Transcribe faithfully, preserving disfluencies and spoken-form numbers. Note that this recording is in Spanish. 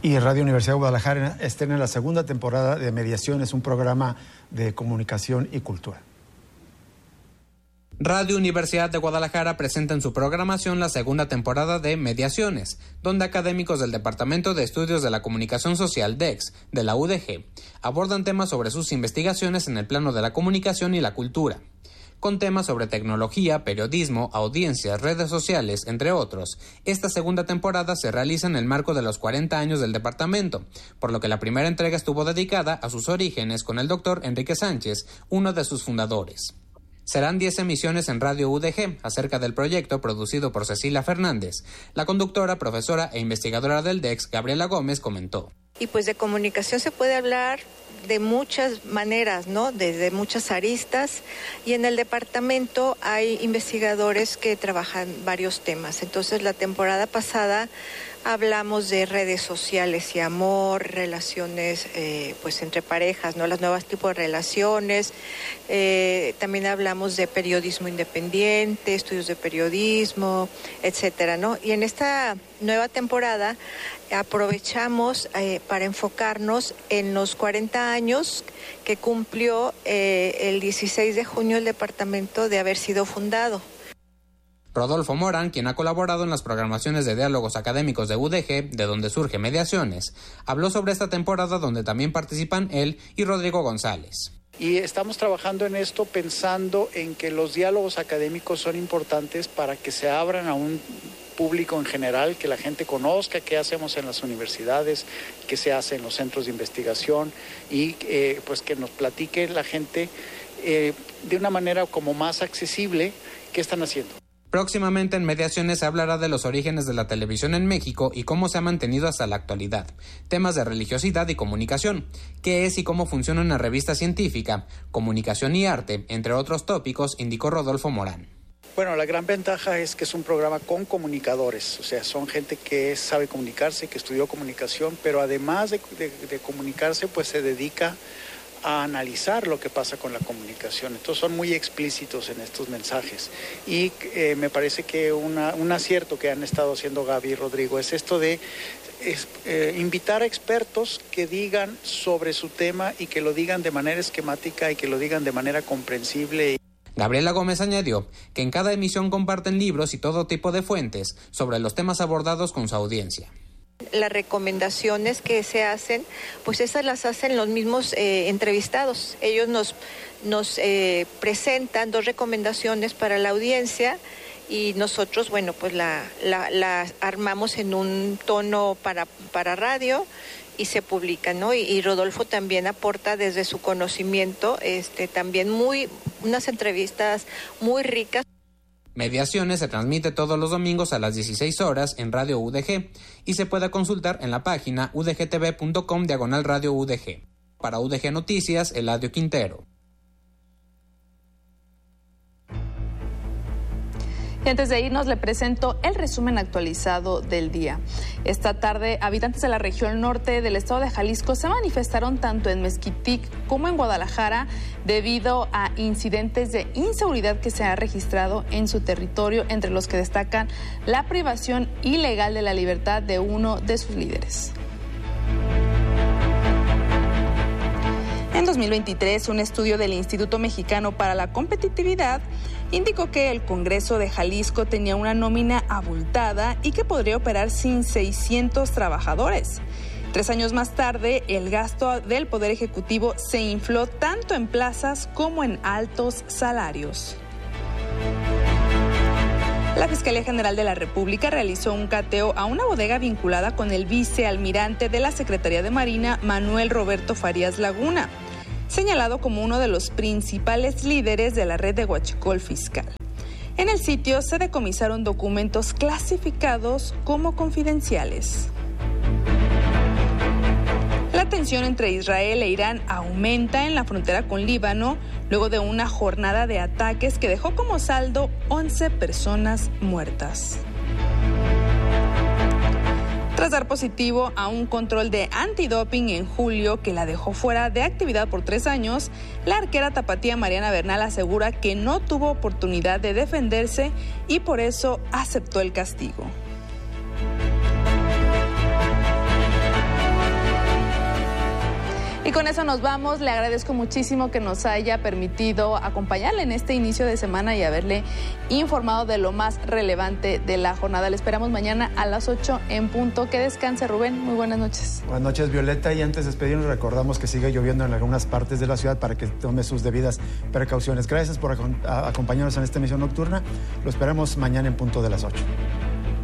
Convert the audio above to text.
Y Radio Universidad de Guadalajara estrena la segunda temporada de Mediaciones, un programa de comunicación y cultura. Radio Universidad de Guadalajara presenta en su programación la segunda temporada de Mediaciones, donde académicos del Departamento de Estudios de la Comunicación Social D E X de la U D G abordan temas sobre sus investigaciones en el plano de la comunicación y la cultura. Con temas sobre tecnología, periodismo, audiencias, redes sociales, entre otros. Esta segunda temporada se realiza en el marco de los cuarenta años del departamento, por lo que la primera entrega estuvo dedicada a sus orígenes con el doctor Enrique Sánchez, uno de sus fundadores. Serán diez emisiones en Radio U D G acerca del proyecto producido por Cecilia Fernández. La conductora, profesora e investigadora del D E X, Gabriela Gómez, comentó. Y pues de comunicación se puede hablar de muchas maneras, ¿no? Desde muchas aristas, y en el departamento hay investigadores que trabajan varios temas. Entonces, la temporada pasada hablamos de redes sociales y amor, relaciones eh, pues entre parejas, ¿no? Los nuevos tipos de relaciones. Eh, también hablamos de periodismo independiente, estudios de periodismo, etcétera, ¿no? Y en esta nueva temporada aprovechamos eh, para enfocarnos en los cuarenta años que cumplió eh, el dieciséis de junio el departamento de haber sido fundado. Rodolfo Morán, quien ha colaborado en las programaciones de diálogos académicos de U D G, de donde surge Mediaciones, habló sobre esta temporada donde también participan él y Rodrigo González. Y estamos trabajando en esto pensando en que los diálogos académicos son importantes para que se abran a un público en general, que la gente conozca qué hacemos en las universidades, qué se hace en los centros de investigación y eh, pues que nos platique la gente eh, de una manera como más accesible qué están haciendo. Próximamente en Mediaciones se hablará de los orígenes de la televisión en México y cómo se ha mantenido hasta la actualidad, temas de religiosidad y comunicación, qué es y cómo funciona una revista científica, comunicación y arte, entre otros tópicos, indicó Rodolfo Morán. Bueno, la gran ventaja es que es un programa con comunicadores, o sea, son gente que sabe comunicarse, que estudió comunicación, pero además de, de, de comunicarse, pues se dedica a analizar lo que pasa con la comunicación. Entonces son muy explícitos en estos mensajes y eh, me parece que una, un acierto que han estado haciendo Gaby y Rodrigo es esto de es, eh, invitar a expertos que digan sobre su tema y que lo digan de manera esquemática y que lo digan de manera comprensible. Gabriela Gómez añadió que en cada emisión comparten libros y todo tipo de fuentes sobre los temas abordados con su audiencia. Las recomendaciones que se hacen, pues esas las hacen los mismos eh, entrevistados. Ellos nos, nos eh, presentan dos recomendaciones para la audiencia y nosotros, bueno, pues la, la, la armamos en un tono para, para radio y se publica, ¿no? Y, y Rodolfo también aporta desde su conocimiento, este, también muy, unas entrevistas muy ricas. Mediaciones se transmite todos los domingos a las dieciséis horas en Radio U D G y se puede consultar en la página udgtv.com diagonal Radio U D G. Para U D G Noticias, Eladio Quintero. Y antes de irnos, le presento el resumen actualizado del día. Esta tarde, habitantes de la región norte del estado de Jalisco se manifestaron tanto en Mezquitic como en Guadalajara debido a incidentes de inseguridad que se han registrado en su territorio, entre los que destacan la privación ilegal de la libertad de uno de sus líderes. En dos mil veintitrés, un estudio del Instituto Mexicano para la Competitividad indicó que el Congreso de Jalisco tenía una nómina abultada y que podría operar sin seiscientos trabajadores. Tres años más tarde, el gasto del Poder Ejecutivo se infló tanto en plazas como en altos salarios. La Fiscalía General de la República realizó un cateo a una bodega vinculada con el vicealmirante de la Secretaría de Marina, Manuel Roberto Farías Laguna, señalado como uno de los principales líderes de la red de huachicol fiscal. En el sitio se decomisaron documentos clasificados como confidenciales. La tensión entre Israel e Irán aumenta en la frontera con Líbano luego de una jornada de ataques que dejó como saldo once personas muertas. Tras dar positivo a un control de antidoping en julio que la dejó fuera de actividad por tres años, la arquera tapatía Mariana Bernal asegura que no tuvo oportunidad de defenderse y por eso aceptó el castigo. Y con eso nos vamos. Le agradezco muchísimo que nos haya permitido acompañarle en este inicio de semana y haberle informado de lo más relevante de la jornada. Le esperamos mañana a las ocho en punto. Que descanse, Rubén. Muy buenas noches. Buenas noches, Violeta. Y antes de despedirnos, recordamos que sigue lloviendo en algunas partes de la ciudad para que tome sus debidas precauciones. Gracias por acompañarnos en esta emisión nocturna. Lo esperamos mañana en punto de las ocho.